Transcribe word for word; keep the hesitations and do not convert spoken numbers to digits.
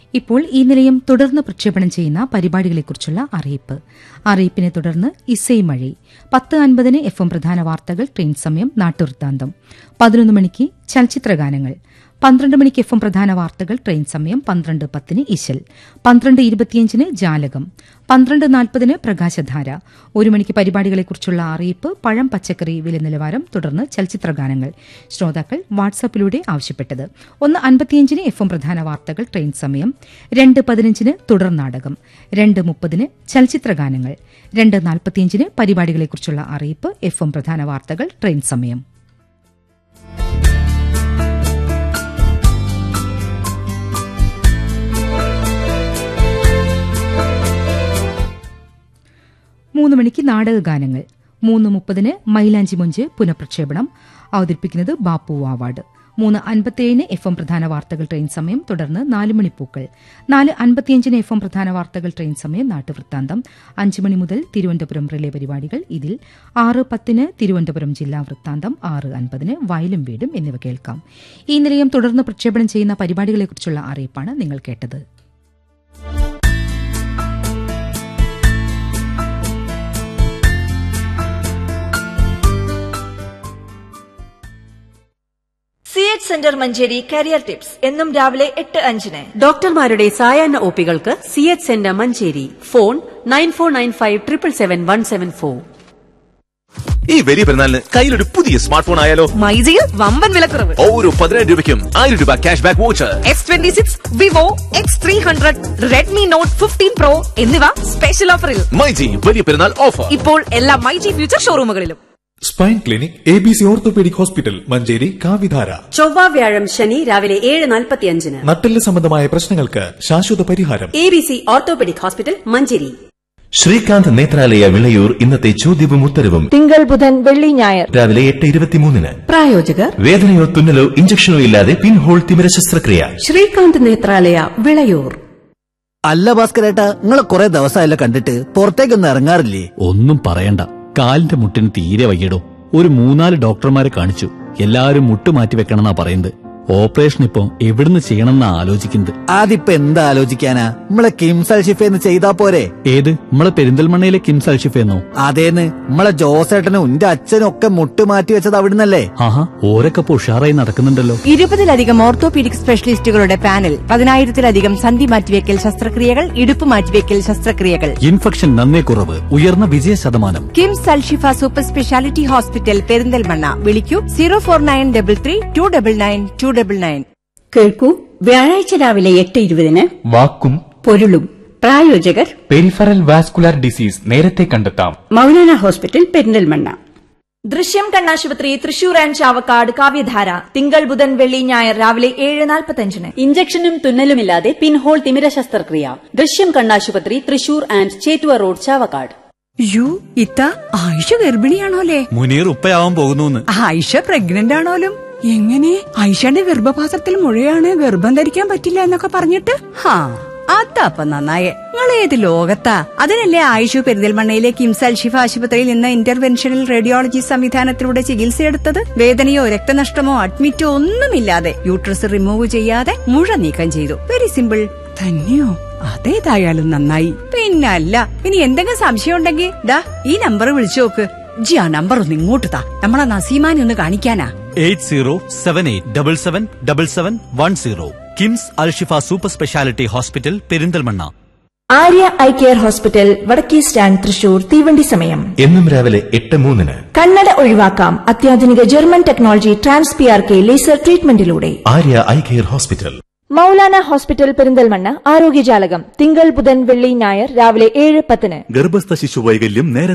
ഇപ്പോൾ ഈ നിലയം തുടർന്ന് പ്രക്ഷേപണം ചെയ്യുന്ന പരിപാടികളെക്കുറിച്ചുള്ള അറിയിപ്പ്. അറിയിപ്പിനെ തുടർന്ന് ഇസൈ മഴി. പത്ത് അൻപതിന് എഫ് എം പ്രധാന വാർത്തകൾ, ട്രെയിൻ സമയം, നാട്ടുവൃത്താന്തം. പതിനൊന്ന് മണിക്ക് ചലച്ചിത്രഗാനങ്ങൾ. പന്ത്രണ്ട് മണിക്ക് എഫ് എം പ്രധാന വാർത്തകൾ, ട്രെയിൻ സമയം. പന്ത്രണ്ട് പത്തിന് ഇശൽ. പന്ത്രണ്ട് ഇരുപത്തിയഞ്ചിന് ജാലകം. പന്ത്രണ്ട് നാൽപ്പതിന് പ്രകാശധാര. ഒരു മണിക്ക് പരിപാടികളെക്കുറിച്ചുള്ള അറിയിപ്പ്, പഴം പച്ചക്കറി വില നിലവാരം, തുടർന്ന് ചലച്ചിത്രഗാനങ്ങൾ. ശ്രോതാക്കൾ വാട്സാപ്പിലൂടെ ആവശ്യപ്പെട്ടത്. ഒന്ന് അൻപത്തിയഞ്ചിന് എഫ് എം പ്രധാന വാർത്തകൾ, ട്രെയിൻ സമയം. രണ്ട് പതിനഞ്ചിന് തുടർ നാടകം. രണ്ട് മുപ്പതിന് ചലച്ചിത്രഗാനങ്ങൾ. രണ്ട് നാൽപ്പത്തിയഞ്ചിന് പരിപാടികളെക്കുറിച്ചുള്ള അറിയിപ്പ്, എഫ് എം പ്രധാന വാർത്തകൾ, ട്രെയിൻ സമയം. മൂന്ന് മണിക്ക് നാടകഗാനങ്ങൾ. മൂന്ന് മുപ്പതിന് മൈലാഞ്ചി മൊഞ്ച് പുനഃപ്രക്ഷേപണം. അവതരിപ്പിക്കുന്നത് ബാപ്പു വാവാട്. മൂന്ന് അൻപത്തിയേഴിന് എഫ് എം പ്രധാന വാർത്തകൾ, ട്രെയിൻ സമയം. തുടർന്ന് നാല് മണിപ്പൂക്കൾ. നാല് അൻപത്തിയഞ്ചിന് എഫ് എം പ്രധാന വാർത്തകൾ, ട്രെയിൻ സമയം, നാട്ടുവൃത്താന്തം. അഞ്ച് മണി മുതൽ തിരുവനന്തപുരം റിലേ പരിപാടികൾ. ഇതിൽ ആറ് പത്തിന് തിരുവനന്തപുരം ജില്ലാ വൃത്താന്തം, ആറ് അൻപതിന് വയലും വീടും എന്നിവ കേൾക്കാം. ഈ നിലയം തുടർന്ന് പ്രക്ഷേപണം ചെയ്യുന്ന പരിപാടികളെക്കുറിച്ചുള്ള അറിയിപ്പാണ് നിങ്ങൾ കേട്ടത്. C H centre Manjeri career tips എന്നും രാവിലെ എട്ട് അഞ്ചിന്. ഡോക്ടർമാരുടെ സായാഹ്ന ഒപികൾക്ക് C H centre Manjeri. Phone nine four nine five triple seven one seven four. ഈ വലിയ പെരുന്നാളിന് കയ്യിലൊരു പുതിയ സ്മാർട്ട് ഫോൺ ആയാലോ? മൈജിയിൽ വമ്പൻ വിലക്കുറവ്. ഓരോ പതിനായിരം രൂപയ്ക്കും ആയിരം രൂപ cash back voucher. S twenty six, Vivo X three hundred, Redmi not fifteen pro എന്നിവ സ്പെഷ്യൽ ഓഫറിൽ. മൈജി വലിയ പെരുന്നാൾ ഓഫർ ഇപ്പോൾ എല്ലാ myG future ഷോറൂമുകളിലും. Spine clinic, A B C orthopaedic hospital Manjeri, കാവിധാര. ചൊവ്വ വ്യാഴം ശനി രാവിലെ ഏഴ് നാൽപ്പത്തിയഞ്ചിന്. നട്ടെല്ല് സംബന്ധമായ പ്രശ്നങ്ങൾക്ക് ശാശ്വത പരിഹാരം. A B C orthopaedic hospital Manjeri. Srikanth Nethralaya Vilayur. ഇന്നത്തെ ചോദ്യവും ഉത്തരവും തിങ്കൾ ബുധൻ വെള്ളി ഞായർ രാവിലെ എട്ട് ഇരുപത്തിമൂന്നിന്. പ്രായോജകർ വേദനയോ തുന്നലോ ഇഞ്ചക്ഷനോ ഇല്ലാതെ പിൻഹോൾ തിമിര ശസ്ത്രക്രിയ. ശ്രീകാന്ത് നേത്രാലയ വിളയൂർ. അല്ല ഭാസ്കരേട്ടാ, നിങ്ങളെ കുറെ ദിവസമായല്ലോ കണ്ടിട്ട്, പുറത്തേക്കൊന്നും ഇറങ്ങാറില്ലേ? ഒന്നും പറയണ്ട, കാലിന്റെ മുട്ടിന് തീരെ വയ്യടോ. ഒരു മൂന്നാല് ഡോക്ടർമാരെ കാണിച്ചു, എല്ലാരും മുട്ട് മാറ്റി വെക്കണമെന്നാ പറയുന്നത്. ഓപ്പറേഷൻ ഇപ്പൊ എവിടുന്ന് ചെയ്യണമെന്നാ ആലോചിക്കുന്നത്. അതിപ്പോ എന്താ ആലോചിക്കാനാ, നമ്മളെ കിംസ് അൽഷിഫേന്ന് ചെയ്താ പോരെ? ഏത്, നമ്മളെ പെരിന്തൽമണ്ണയിലെ കിംസ് അൽഷിഫേന്നോ? അതേന്ന്, നമ്മളെ ജോസേട്ടനും എന്റെ അച്ഛനും ഒക്കെ മുട്ട് മാറ്റി വെച്ചത് അവിടുന്നല്ലേ? ആഹാ, ഓരൊക്കെ ഉഷാറായി നടക്കുന്നുണ്ടല്ലോ. ഇരുപതിലധികം ഓർത്തോപീഡിക് സ്പെഷ്യലിസ്റ്റുകളുടെ പാനൽ, പതിനായിരത്തിലധികം സന്ധി മാറ്റിവെക്കൽ ശസ്ത്രക്രിയകൾ, ഇടുപ്പ് മാറ്റിവെക്കൽ ശസ്ത്രക്രിയകൾ. ഇൻഫെക്ഷൻ നന്നേ കുറവ്, ഉയർന്ന വിജയ ശതമാനം. KIMS Alshifa super speciality hospital Perinthalmanna. വിളിക്കൂ zero four nine double three to double nine to double nine. കേൾക്കൂ വ്യാഴാഴ്ച രാവിലെ എട്ട് ഇരുപതിന് വാക്കും പൊരുളും. പ്രായോജകർ പെരിഫറൽ വാസ്കുലർ ഡിസീസ് നേരത്തെ കണ്ടെത്താം. മൗലാന ഹോസ്പിറ്റൽ പെരിന്തൽമണ്ണ. ദൃശ്യം കണ്ണാശുപത്രി തൃശൂർ ആൻഡ് ചാവക്കാട് കാവ്യധാര. തിങ്കൾ ബുധൻ വെള്ളി ഞായർ രാവിലെ ഏഴ് നാൽപ്പത്തഞ്ചിന്. ഇഞ്ചക്ഷനും തുന്നലുമില്ലാതെ പിൻഹോൾ തിമിര ശസ്ത്രക്രിയ. ദൃശ്യം കണ്ണാശുപത്രി Thrissur and Chettuva road Chavakkad. U ഇത്ത ആയിഷ ഗർഭിണിയാണോലേ? മുനീർ ഉപ്പയാവാൻ പോകുന്നു. ആയിഷ പ്രഗ്നന്റ് ആണോലും? എങ്ങനെ? ആയിഷയുടെ ഗർഭപാത്രത്തിൽ മുഴയാണ്, ഗർഭം ധരിക്കാൻ പറ്റില്ല എന്നൊക്കെ പറഞ്ഞിട്ട്. ഹാ, അതപ്പ നന്നായേ. നിങ്ങൾ ഏത് ലോകത്താ? അതിനല്ലേ ആയിഷു പെരിന്തൽമണ്ണയിലെ കിംസ് അൽഷിഫ ആശുപത്രിയിൽ നിന്ന് ഇന്റർവെൻഷണൽ റേഡിയോളജി സംവിധാനത്തിലൂടെ ചികിത്സയെടുത്തത്. വേദനയോ രക്തനഷ്ടമോ അഡ്മിറ്റോ ഒന്നുമില്ലാതെ യൂട്രസ് റിമൂവ് ചെയ്യാതെ മുഴ നീക്കം ചെയ്തു. Very simple. തന്നെയോ? അതേതായാലും നന്നായി. പിന്നല്ല, ഇനി എന്തെങ്കിലും സംശയം ഉണ്ടെങ്കിൽ ദാ ഈ നമ്പർ വിളിച്ചു നോക്ക്. ജി ആ നമ്പർ ഒന്ന് ഇങ്ങോട്ട് താ, നമ്മളെ നസീമാനെ ഒന്ന് കാണിക്കാനാ. Eight zero seven eight double seven double seven one zero. KIMS Alshifa super speciality hospital Perinthalmanna. Arya eye care hospital വടക്കേ സ്റ്റാൻഡ് തൃശൂർ. തീവണ്ടി സമയം എന്നും രാവിലെ എട്ട് മൂന്നിന്. കണ്ണട ഒഴിവാക്കാം അത്യാധുനിക German technology trans P R K laser ട്രീറ്റ്മെന്റിലൂടെ. Arya eye care hospital. Maulana hospital Perinthalmanna ആരോഗ്യജാലകം. തിങ്കൾ ബുധൻ വെള്ളി ഞായർ രാവിലെ ഏഴ് പത്തിന്. ഗർഭസ്ഥ ശിശു വൈകല്യം നേരെ